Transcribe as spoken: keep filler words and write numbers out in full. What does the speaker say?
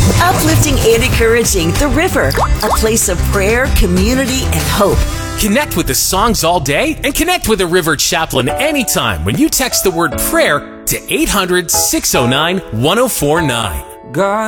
Uplifting and encouraging The River, a place of prayer, community, and hope. Connect with the songs all day and connect with a River Chaplain anytime when you text the word prayer to eight hundred, six oh nine, one oh four nine. God